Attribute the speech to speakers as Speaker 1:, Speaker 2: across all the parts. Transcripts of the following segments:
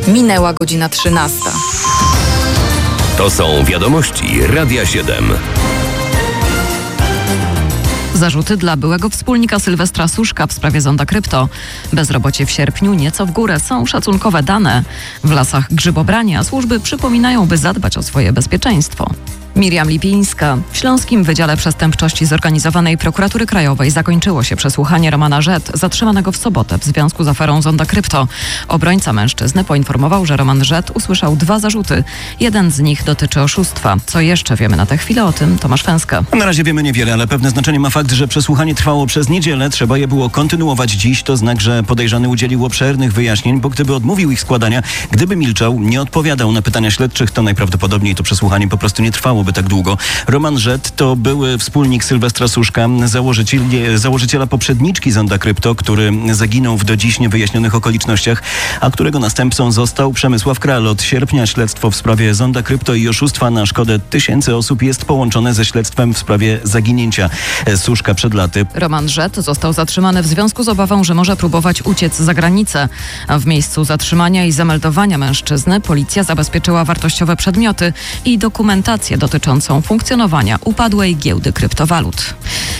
Speaker 1: Minęła godzina 13.
Speaker 2: To są wiadomości Radia 7.
Speaker 3: Zarzuty dla byłego wspólnika Sylwestra Suszka w sprawie zonda krypto. Bezrobocie w sierpniu nieco w górę, są szacunkowe dane. W lasach grzybobrania służby przypominają, by zadbać o swoje bezpieczeństwo. Miriam Lipińska. W Śląskim Wydziale Przestępczości Zorganizowanej Prokuratury Krajowej zakończyło się przesłuchanie Romana Rzet, zatrzymanego w sobotę w związku z aferą zonda krypto. Obrońca mężczyzny poinformował, że Roman Rzet usłyszał 2 zarzuty. Jeden z nich dotyczy oszustwa. Co jeszcze wiemy na tę chwilę o tym? Tomasz Fęska.
Speaker 4: Na razie wiemy niewiele, ale pewne znaczenie ma fakt, że przesłuchanie trwało przez niedzielę. Trzeba je było kontynuować dziś. To znak, że podejrzany udzielił obszernych wyjaśnień, bo gdyby odmówił ich składania, gdyby milczał, nie odpowiadał na pytania śledczych, to najprawdopodobniej to przesłuchanie po prostu nie trwałoby tak długo. Roman Rzet to były wspólnik Sylwestra Suszka, założyciela poprzedniczki zonda krypto, który zaginął w do dziś niewyjaśnionych okolicznościach, a którego następcą został Przemysław Kral. Od sierpnia śledztwo w sprawie zonda krypto i oszustwa na szkodę tysięcy osób jest połączone ze śledztwem w sprawie zaginięcia Suszka przed laty.
Speaker 3: Roman Rzet został zatrzymany w związku z obawą, że może próbować uciec za granicę. A w miejscu zatrzymania i zameldowania mężczyzny policja zabezpieczyła wartościowe przedmioty i dokumentację dotyczącą funkcjonowania upadłej giełdy kryptowalut.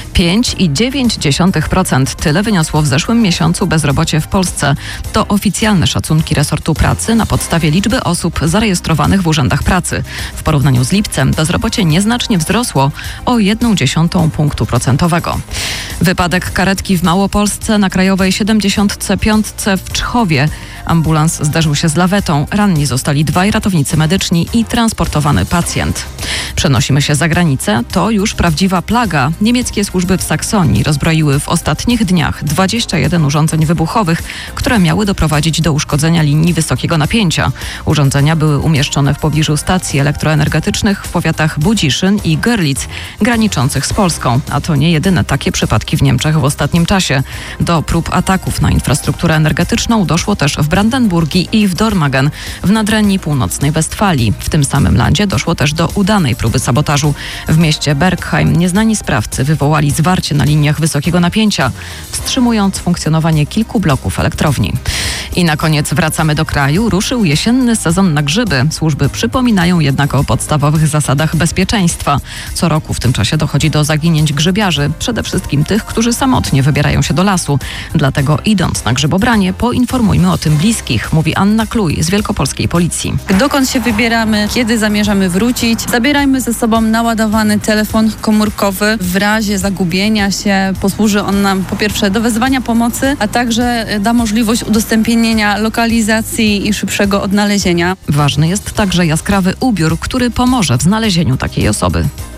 Speaker 3: 5,9% tyle wyniosło w zeszłym miesiącu bezrobocie w Polsce. To oficjalne szacunki resortu pracy na podstawie liczby osób zarejestrowanych w urzędach pracy. W porównaniu z lipcem bezrobocie nieznacznie wzrosło o 0,1 punktu procentowego. Wypadek karetki w Małopolsce na Krajowej 75 w Czchowie. Ambulans zderzył się z lawetą. Ranni zostali 2 ratownicy medyczni i transportowany pacjent. Przenosimy się za granicę. To już prawdziwa plaga. Niemieckie służby w Saksonii rozbroiły w ostatnich dniach 21 urządzeń wybuchowych, które miały doprowadzić do uszkodzenia linii wysokiego napięcia. Urządzenia były umieszczone w pobliżu stacji elektroenergetycznych w powiatach Budziszyn i Görlitz, graniczących z Polską. A to nie jedyne takie przypadki w Niemczech w ostatnim czasie. Do prób ataków na infrastrukturę energetyczną doszło też w Brandenburgii i w Dormagen w nadrenii północnej Westfalii. W tym samym landzie doszło też do udanej próby sabotażu. W mieście Bergheim nieznani sprawcy wywołali zwarcie na liniach wysokiego napięcia, wstrzymując funkcjonowanie kilku bloków elektrowni. I na koniec wracamy do kraju. Ruszył jesienny sezon na grzyby. Służby przypominają jednak o podstawowych zasadach bezpieczeństwa. Co roku w tym czasie dochodzi do zaginięć grzybiarzy, przede wszystkim tych, którzy samotnie wybierają się do lasu. Dlatego idąc na grzybobranie, poinformujmy o tym bliskich, mówi Anna Kluj z Wielkopolskiej Policji.
Speaker 5: Dokąd się wybieramy, kiedy zamierzamy wrócić, zabierajmy ze sobą naładowany telefon komórkowy. W razie zagubienia się posłuży on nam po pierwsze do wezwania pomocy, a także da możliwość udostępnienia lokalizacji i szybszego odnalezienia.
Speaker 3: Ważny jest także jaskrawy ubiór, który pomoże w znalezieniu takiej osoby.